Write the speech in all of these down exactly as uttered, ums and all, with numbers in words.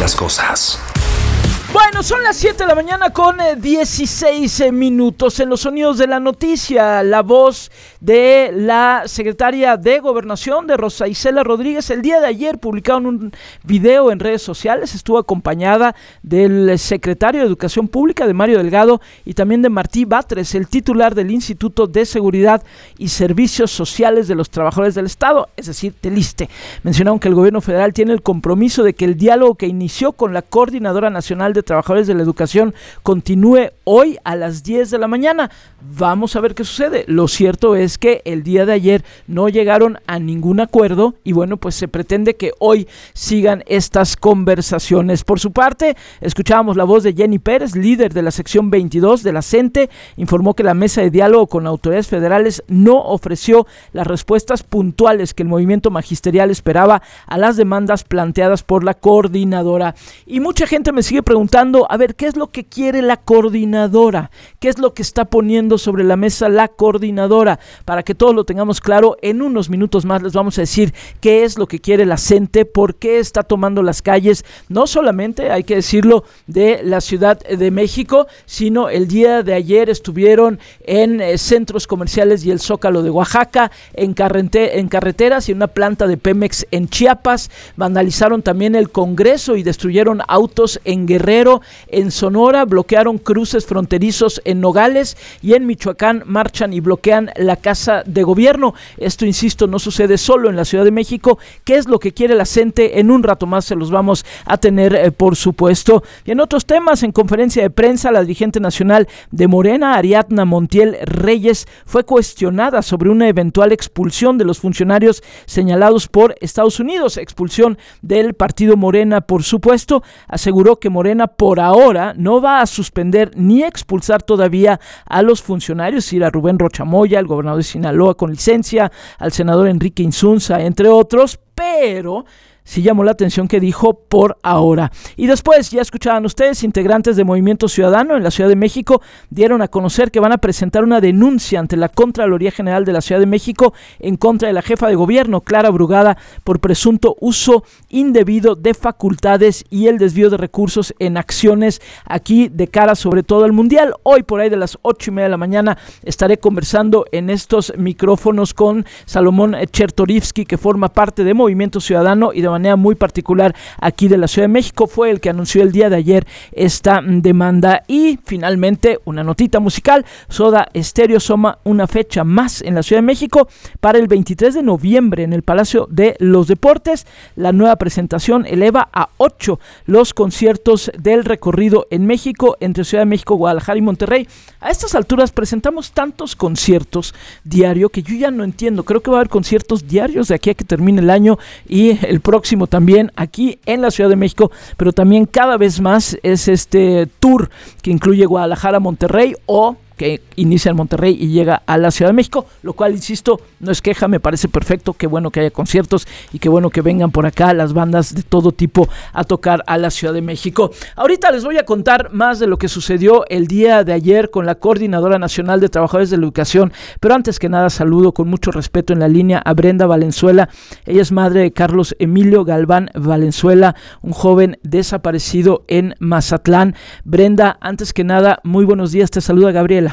las cosas. Bueno, son las siete de la mañana con dieciséis minutos. En los sonidos de la noticia, la voz de la secretaria de Gobernación, de Rosa Isela Rodríguez, el día de ayer publicaron un video en redes sociales. Estuvo acompañada del secretario de Educación Pública, de Mario Delgado, y también de Martí Batres, el titular del Instituto de Seguridad y Servicios Sociales de los Trabajadores del Estado, es decir, del ISSSTE. Mencionaron que el gobierno federal tiene el compromiso de que el diálogo que inició con la Coordinadora Nacional de Trabajadores de la Educación continúe hoy a las diez de la mañana. Vamos a ver qué sucede. Lo cierto es que el día de ayer no llegaron a ningún acuerdo y bueno, pues se pretende que hoy sigan estas conversaciones. Por su parte, escuchábamos la voz de Jenny Pérez, líder de la sección veintidós de la CENTE, informó que la mesa de diálogo con autoridades federales no ofreció las respuestas puntuales que el movimiento magisterial esperaba a las demandas planteadas por la coordinadora. Y mucha gente me sigue preguntando, a ver, ¿qué es lo que quiere la coordinadora? ¿Qué es lo que está poniendo sobre la mesa la coordinadora? Para que todos lo tengamos claro, en unos minutos más les vamos a decir qué es lo que quiere la CENTE, por qué está tomando las calles, no solamente, hay que decirlo, de la Ciudad de México, sino el día de ayer estuvieron en eh, centros comerciales y el Zócalo de Oaxaca, en, carrete, en carreteras y en una planta de Pemex en Chiapas. Vandalizaron también el Congreso y destruyeron autos en Guerrero, en Sonora, bloquearon cruces fronterizos en Nogales y en Michoacán marchan y bloquean la Casa de Gobierno. Esto, insisto, no sucede solo en la Ciudad de México. ¿Qué es lo que quiere la CENTE? En un rato más se los vamos a tener, eh, por supuesto. Y en otros temas, en conferencia de prensa, la dirigente nacional de Morena, Ariadna Montiel Reyes, fue cuestionada sobre una eventual expulsión de los funcionarios señalados por Estados Unidos, expulsión del partido Morena, por supuesto. Aseguró que Morena por ahora no va a suspender ni expulsar todavía a los funcionarios, ir a Rubén Rocha Moya, el gobernador de Sinaloa con licencia, al senador Enrique Insunza, entre otros, pero sí llamó la atención que dijo por ahora. Y después, ya escuchaban ustedes, integrantes de Movimiento Ciudadano en la Ciudad de México dieron a conocer que van a presentar una denuncia ante la Contraloría General de la Ciudad de México en contra de la jefa de gobierno, Clara Brugada, por presunto uso indebido de facultades y el desvío de recursos en acciones aquí de cara sobre todo al Mundial. Hoy por ahí de las ocho y media de la mañana estaré conversando en estos micrófonos con Salomón Chertorivsky, que forma parte de Movimiento Ciudadano y de manera muy particular aquí de la Ciudad de México, fue el que anunció el día de ayer esta demanda. Y finalmente una notita musical: Soda Stereo suma una fecha más en la Ciudad de México para el veintitrés de noviembre en el Palacio de los Deportes. La nueva presentación eleva a ocho los conciertos del recorrido en México entre Ciudad de México, Guadalajara y Monterrey. A estas alturas presentamos tantos conciertos diario que yo ya no entiendo. Creo que va a haber conciertos diarios de aquí a que termine el año y el próximo también aquí en la Ciudad de México, pero también cada vez más es este tour que incluye Guadalajara, Monterrey, o que inicia en Monterrey y llega a la Ciudad de México, lo cual, insisto, no es queja, me parece perfecto. Qué bueno que haya conciertos y qué bueno que vengan por acá las bandas de todo tipo a tocar a la Ciudad de México. Ahorita les voy a contar más de lo que sucedió el día de ayer con la Coordinadora Nacional de Trabajadores de la Educación, pero antes que nada saludo con mucho respeto en la línea a Brenda Valenzuela. Ella es madre de Carlos Emilio Galván Valenzuela, un joven desaparecido en Mazatlán. Brenda, antes que nada, muy buenos días, te saluda Gabriela.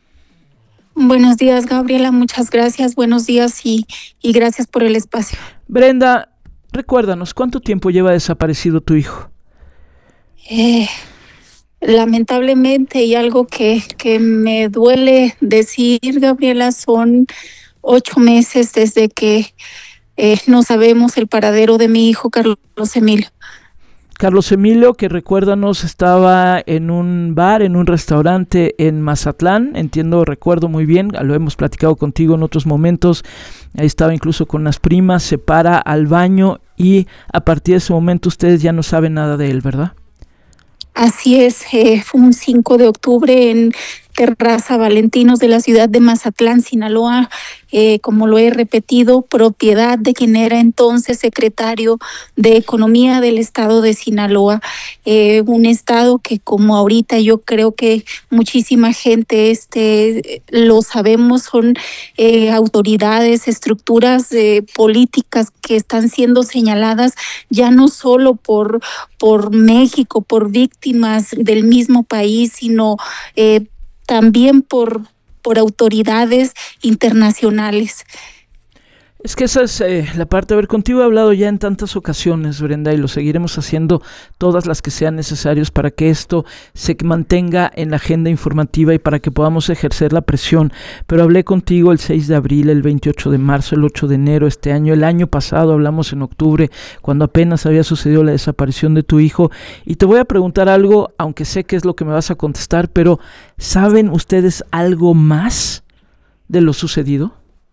Buenos días, Gabriela, muchas gracias, buenos días y, y gracias por el espacio. Brenda, recuérdanos, ¿cuánto tiempo lleva desaparecido tu hijo? Eh, lamentablemente, y algo que, que me duele decir, Gabriela, son ocho meses desde que eh, no sabemos el paradero de mi hijo, Carlos Emilio. Carlos Emilio, que recuérdanos, estaba en un bar, en un restaurante en Mazatlán, entiendo, recuerdo muy bien, lo hemos platicado contigo en otros momentos, ahí estaba incluso con las primas, se para al baño y a partir de ese momento ustedes ya no saben nada de él, ¿verdad? Así es, eh, fue un cinco de octubre en Terraza Valentinos de la ciudad de Mazatlán, Sinaloa, eh, como lo he repetido, propiedad de quien era entonces secretario de Economía del estado de Sinaloa, eh, un estado que como ahorita yo creo que muchísima gente este, lo sabemos, son eh, autoridades, estructuras eh, políticas que están siendo señaladas ya no solo por, por México, por víctimas del mismo país, sino eh, también por, por autoridades internacionales. Es que esa es eh, la parte. A ver, contigo he hablado ya en tantas ocasiones, Brenda, y lo seguiremos haciendo todas las que sean necesarias para que esto se mantenga en la agenda informativa y para que podamos ejercer la presión. Pero hablé contigo el seis de abril, el veintiocho de marzo, el ocho de enero este año, el año pasado hablamos en octubre, cuando apenas había sucedido la desaparición de tu hijo. Y te voy a preguntar algo, aunque sé que es lo que me vas a contestar, pero ¿saben ustedes algo más de lo sucedido?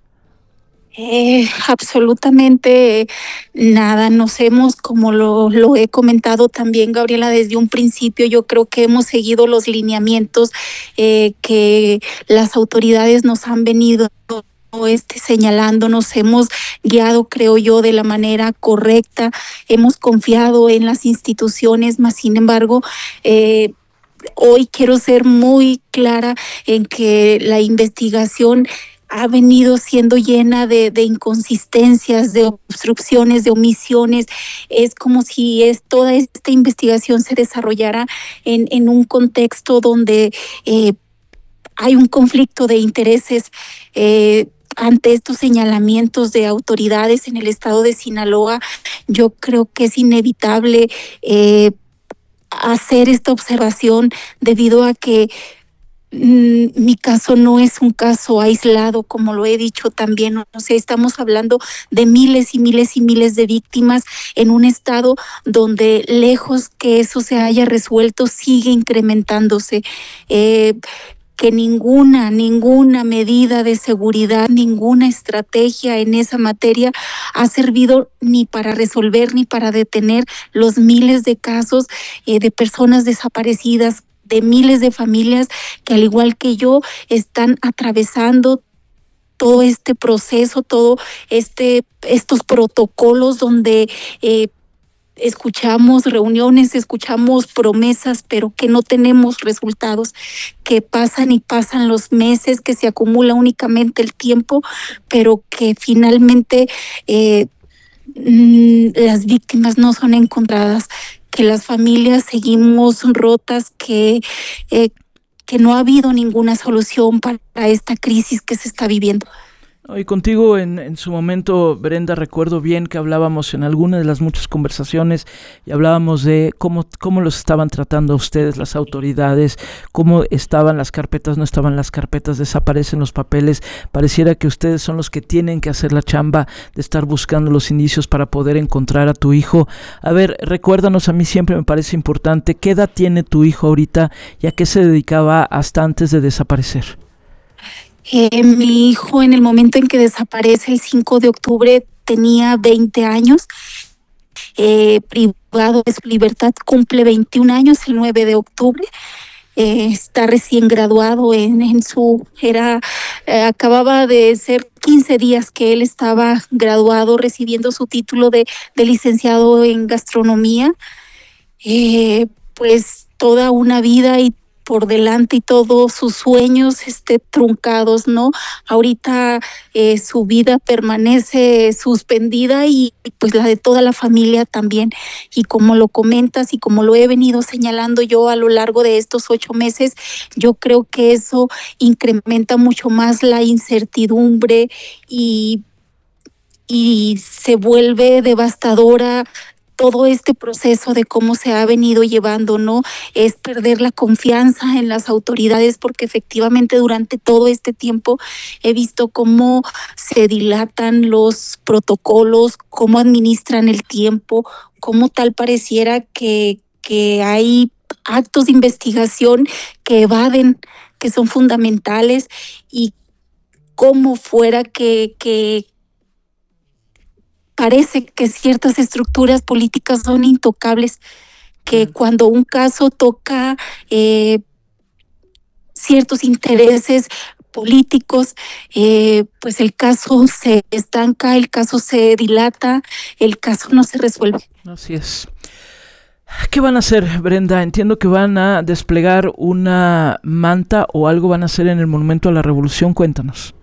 Eh, absolutamente nada. Nos hemos, como lo, lo he comentado también, Gabriela, desde un principio, yo creo que hemos seguido los lineamientos eh, que las autoridades nos han venido este, señalando, nos hemos guiado, creo yo, de la manera correcta, hemos confiado en las instituciones, más sin embargo, eh, hoy quiero ser muy clara en que la investigación ha venido siendo llena de, de inconsistencias, de obstrucciones, de omisiones. Es como si es, toda esta investigación se desarrollara en, en un contexto donde eh, hay un conflicto de intereses. Eh, ante estos señalamientos de autoridades en el estado de Sinaloa, yo creo que es inevitable eh, hacer esta observación debido a que mi caso no es un caso aislado, como lo he dicho también, o sea, estamos hablando de miles y miles y miles de víctimas en un estado donde lejos que eso se haya resuelto, sigue incrementándose. Eh, que ninguna, ninguna medida de seguridad, ninguna estrategia en esa materia ha servido ni para resolver ni para detener los miles de casos eh, de personas desaparecidas, de miles de familias que al igual que yo están atravesando todo este proceso, todo este estos protocolos donde eh, escuchamos reuniones, escuchamos promesas, pero que no tenemos resultados, que pasan y pasan los meses, que se acumula únicamente el tiempo, pero que finalmente eh, las víctimas no son encontradas, que las familias seguimos rotas, que, eh, que no ha habido ninguna solución para esta crisis que se está viviendo. Y contigo en, en su momento, Brenda, recuerdo bien que hablábamos en alguna de las muchas conversaciones y hablábamos de cómo, cómo los estaban tratando a ustedes las autoridades, cómo estaban las carpetas, no estaban las carpetas, desaparecen los papeles. Pareciera que ustedes son los que tienen que hacer la chamba de estar buscando los indicios para poder encontrar a tu hijo. A ver, recuérdanos, a mí siempre me parece importante, ¿qué edad tiene tu hijo ahorita y a qué se dedicaba hasta antes de desaparecer? Eh, mi hijo en el momento en que desaparece el cinco de octubre tenía veinte años, eh, privado de su libertad, cumple veintiún años el nueve de octubre, eh, está recién graduado en, en su, era, eh, acababa de ser quince días que él estaba graduado recibiendo su título de, de licenciado en gastronomía, eh, pues toda una vida y por delante y todos sus sueños este, truncados, ¿no? Ahorita eh, su vida permanece suspendida y pues la de toda la familia también. Y como lo comentas y como lo he venido señalando yo a lo largo de estos ocho meses, yo creo que eso incrementa mucho más la incertidumbre y, y se vuelve devastadora todo este proceso de cómo se ha venido llevando, ¿no? Es perder la confianza en las autoridades porque efectivamente durante todo este tiempo he visto cómo se dilatan los protocolos, cómo administran el tiempo, cómo tal pareciera que, que hay actos de investigación que evaden, que son fundamentales y cómo fuera que, que parece que ciertas estructuras políticas son intocables, que cuando un caso toca eh, ciertos intereses políticos, eh, pues el caso se estanca, el caso se dilata, el caso no se resuelve. Así es. ¿Qué van a hacer, Brenda? Entiendo que van a desplegar una manta o algo van a hacer en el Monumento a la Revolución. Cuéntanos.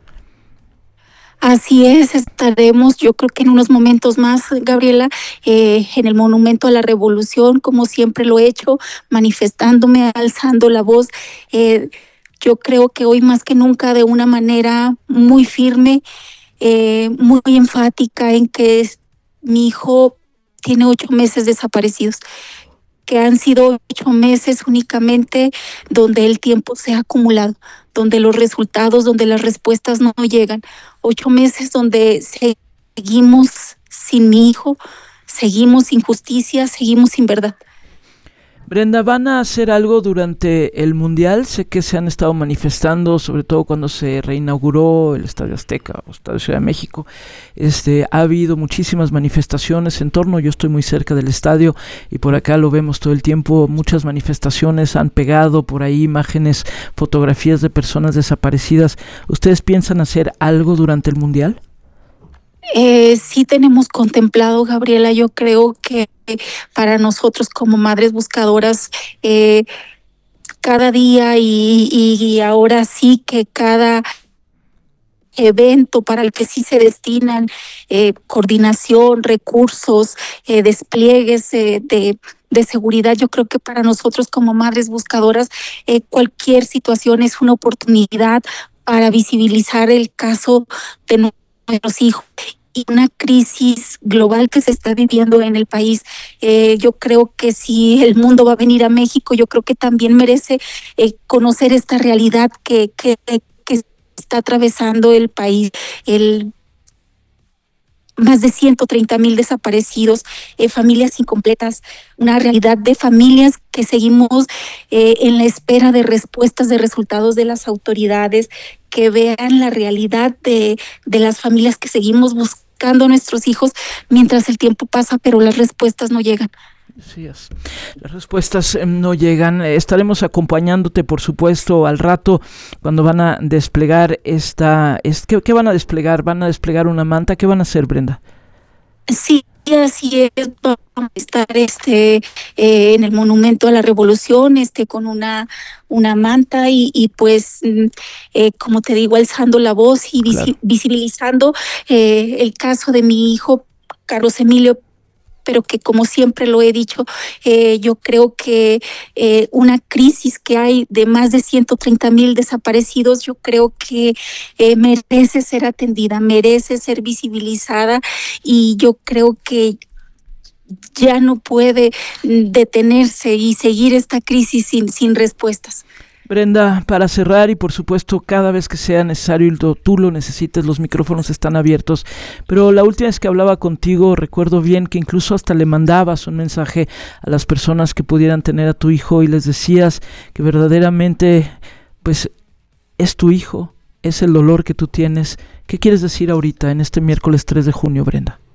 Así es, estaremos yo creo que en unos momentos más, Gabriela, eh, en el Monumento a la Revolución, como siempre lo he hecho, manifestándome, alzando la voz. Eh, yo creo que hoy más que nunca de una manera muy firme, eh, muy enfática en que es, mi hijo tiene ocho meses desaparecidos, que han sido ocho meses únicamente donde el tiempo se ha acumulado, donde los resultados, donde las respuestas no llegan. Ocho meses donde seguimos sin mi hijo, seguimos sin justicia, seguimos sin verdad. Brenda, ¿van a hacer algo durante el Mundial? Sé que se han estado manifestando, sobre todo cuando se reinauguró el Estadio Azteca o Estadio Ciudad de México. Este, ha habido muchísimas manifestaciones en torno, yo estoy muy cerca del estadio y por acá lo vemos todo el tiempo, muchas manifestaciones han pegado por ahí imágenes, fotografías de personas desaparecidas. ¿Ustedes piensan hacer algo durante el Mundial? Eh, sí tenemos contemplado, Gabriela, yo creo que para nosotros como madres buscadoras, eh, cada día y, y ahora sí que cada evento para el que sí se destinan eh, coordinación, recursos, eh, despliegues eh, de, de seguridad, yo creo que para nosotros como madres buscadoras, eh, cualquier situación es una oportunidad para visibilizar el caso de nuestros hijos y una crisis global que se está viviendo en el país. Eh, yo creo que si el mundo va a venir a México, yo creo que también merece eh, conocer esta realidad que, que, que está atravesando el país. El más de ciento treinta mil desaparecidos, eh, familias incompletas, una realidad de familias que seguimos eh, en la espera de respuestas, de resultados de las autoridades, que vean la realidad de, de las familias que seguimos buscando a nuestros hijos mientras el tiempo pasa, pero las respuestas no llegan. Así es. Las respuestas eh, no llegan. Estaremos acompañándote, por supuesto, al rato cuando van a desplegar esta... Es, ¿qué, ¿Qué van a desplegar? ¿Van a desplegar una manta? ¿Qué van a hacer, Brenda? Sí, así es. Vamos a estar este, eh, en el Monumento a la Revolución este, con una, una manta y, y pues, eh, como te digo, alzando la voz y visi- claro. visibilizando eh, el caso de mi hijo, Carlos Emilio, pero que como siempre lo he dicho, eh, yo creo que eh, una crisis que hay de más de ciento treinta mil desaparecidos, yo creo que eh, merece ser atendida, merece ser visibilizada y yo creo que ya no puede detenerse y seguir esta crisis sin, sin respuestas. Brenda, para cerrar y por supuesto cada vez que sea necesario y tú lo necesites, los micrófonos están abiertos, pero la última vez que hablaba contigo recuerdo bien que incluso hasta le mandabas un mensaje a las personas que pudieran tener a tu hijo y les decías que verdaderamente pues es tu hijo, es el dolor que tú tienes. ¿Qué quieres decir ahorita en este miércoles tres de junio, Brenda?